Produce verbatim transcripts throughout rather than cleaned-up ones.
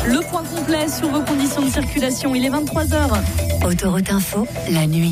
Le point complet sur vos conditions de circulation, il est vingt-trois heures. Autoroute Info, la nuit.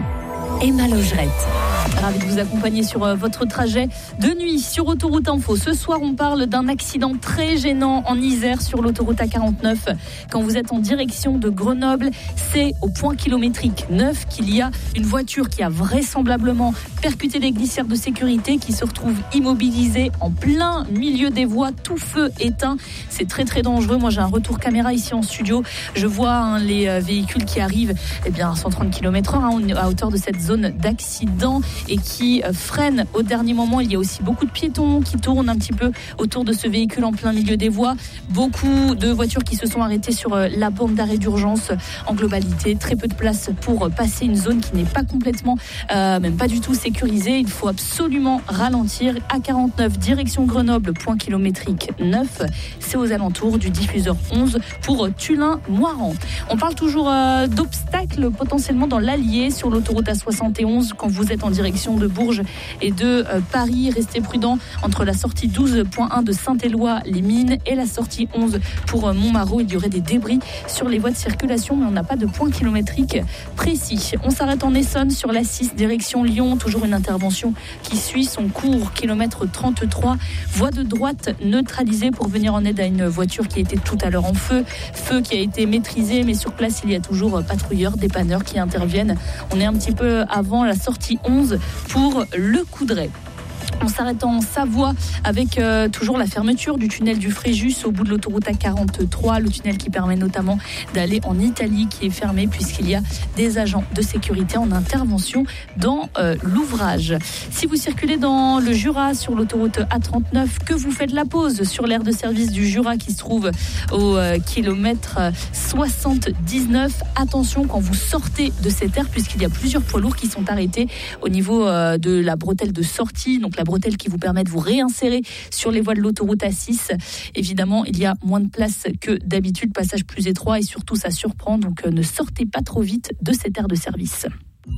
Emma Logerette. Ravi de vous accompagner sur votre trajet de nuit sur Autoroute Info. Ce soir, on parle d'un accident très gênant en Isère sur l'autoroute A quarante-neuf. Quand vous êtes en direction de Grenoble, c'est au point kilométrique neuf qu'il y a une voiture qui a vraisemblablement percuté les glissières de sécurité, qui se retrouve immobilisée en plein milieu des voies, tout feu éteint. C'est très très dangereux. Moi, j'ai un retour caméra ici en studio. Je vois hein, les euh, véhicules qui arrivent eh bien, à cent trente kilomètres heure hein, à hauteur de cette zone d'accident et qui freinent au dernier moment. Il y a aussi beaucoup de piétons qui tournent un petit peu autour de ce véhicule en plein milieu des voies. Beaucoup de voitures qui se sont arrêtées sur la bande d'arrêt d'urgence en globalité. Très peu de place pour passer une zone qui n'est pas complètement, euh, même pas du tout sécurisée. Il faut absolument ralentir. A quarante-neuf, direction Grenoble, point kilométrique neuf. C'est aux alentours du diffuseur onze pour Tullin-Moiran. On parle toujours euh, d'obstacles potentiellement dans l'Allier sur l'autoroute A soixante et onze quand vous êtes en direction de Bourges et de euh, Paris. Restez prudents entre la sortie douze point un de Saint-Éloi-les-Mines et la sortie onze pour euh, Montmarault. Il y aurait des débris sur les voies de circulation, mais on n'a pas de point kilométrique précis. On s'arrête en Essonne sur la six, direction Lyon. Toujours une intervention qui suit son cours, kilomètre trente-trois. Voie de droite neutralisée pour venir en aide à une voiture qui était tout à l'heure en feu. Feu qui a été maîtrisé, mais sur place, il y a toujours patrouilleurs, dépanneurs qui interviennent. On est un petit peu avant la sortie onze pour Le Coudray. On s'arrête en Savoie avec euh, toujours la fermeture du tunnel du Fréjus au bout de l'autoroute A quarante-trois, le tunnel qui permet notamment d'aller en Italie qui est fermé puisqu'il y a des agents de sécurité en intervention dans euh, l'ouvrage. Si vous circulez dans le Jura sur l'autoroute A trente-neuf, que vous faites la pause sur l'aire de service du Jura qui se trouve au euh, kilomètre soixante-dix-neuf, attention quand vous sortez de cette aire puisqu'il y a plusieurs poids lourds qui sont arrêtés au niveau euh, de la bretelle de sortie, donc la bretelle qui vous permet de vous réinsérer sur les voies de l'autoroute A six. Évidemment, il y a moins de place que d'habitude, passage plus étroit et surtout ça surprend, donc ne sortez pas trop vite de cette aire de service.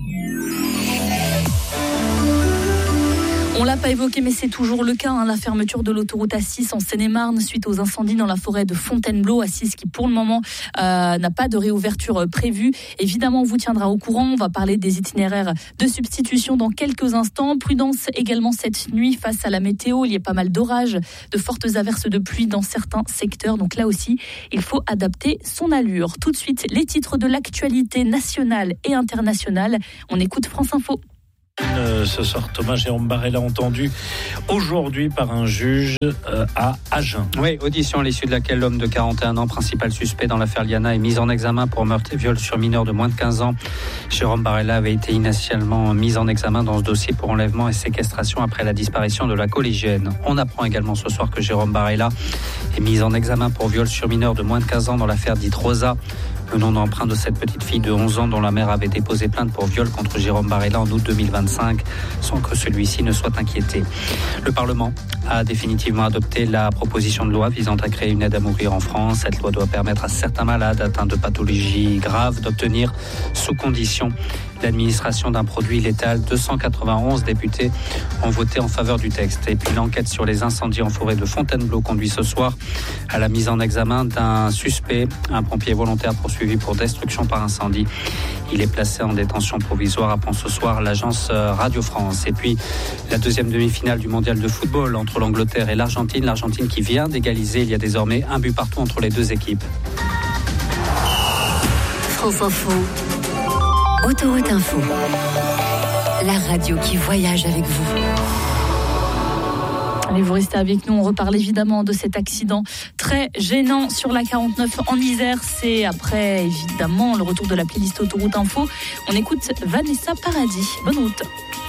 On ne l'a pas évoqué, mais c'est toujours le cas. Hein, la fermeture de l'autoroute A six en Seine-et-Marne suite aux incendies dans la forêt de Fontainebleau. A six qui, pour le moment, euh, n'a pas de réouverture prévue. Évidemment, on vous tiendra au courant. On va parler des itinéraires de substitution dans quelques instants. Prudence également cette nuit face à la météo. Il y a pas mal d'orages, de fortes averses de pluie dans certains secteurs. Donc là aussi, il faut adapter son allure. Tout de suite, les titres de l'actualité nationale et internationale. On écoute France Info. Euh, ce soir, Thomas Jérôme Barella entendu aujourd'hui par un juge euh, à Agen. Oui, audition à l'issue de laquelle l'homme de quarante et un ans, principal suspect dans l'affaire Liana, est mis en examen pour meurtre et viol sur mineur de moins de quinze ans. Jérôme Barella avait été initialement mis en examen dans ce dossier pour enlèvement et séquestration après la disparition de la collégienne. On apprend également ce soir que Jérôme Barella est mis en examen pour viol sur mineur de moins de quinze ans dans l'affaire dite Rosa. Le nom d'emprunt de cette petite fille de onze ans dont la mère avait déposé plainte pour viol contre Jérôme Barella en août deux mille vingt-cinq sans que celui-ci ne soit inquiété. Le Parlement a définitivement adopté la proposition de loi visant à créer une aide à mourir en France. Cette loi doit permettre à certains malades atteints de pathologies graves d'obtenir, sous condition, l'administration d'un produit létal. deux cent quatre-vingt-onze députés ont voté en faveur du texte. Et puis l'enquête sur les incendies en forêt de Fontainebleau conduit ce soir à la mise en examen d'un suspect, un pompier volontaire poursuivi pour destruction par incendie. Il est placé en détention provisoire, apprend ce soir l'agence Radio France. Et puis la deuxième demi-finale du mondial de football entre l'Angleterre et l'Argentine. L'Argentine qui vient d'égaliser. Il y a désormais un but partout entre les deux équipes. France Info. Autoroute Info, la radio qui voyage avec vous. Allez, vous restez avec nous. On reparle évidemment de cet accident très gênant sur la quarante-neuf en Isère. C'est après, évidemment, le retour de la playlist Autoroute Info. On écoute Vanessa Paradis. Bonne route.